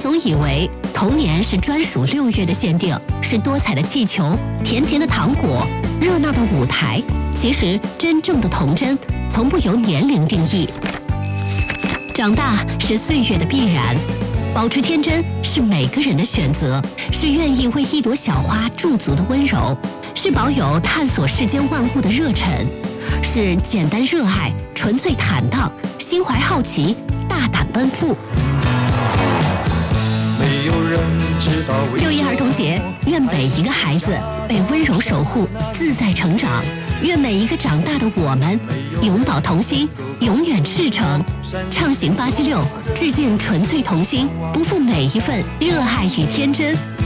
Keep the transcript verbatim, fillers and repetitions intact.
总以为童年是专属六月的限定，是多彩的气球、甜甜的糖果、热闹的舞台。其实，真正的童真从不由年龄定义。长大是岁月的必然，保持天真是每个人的选择，是愿意为一朵小花驻足的温柔，是保有探索世间万物的热忱，是简单热爱、纯粹坦荡、心怀好奇、大胆奔赴。六一儿童节，愿每一个孩子被温柔守护，自在成长。愿每一个长大的我们，永葆童心，永远赤诚。畅行八七六，致敬纯粹童心，不负每一份热爱与天真。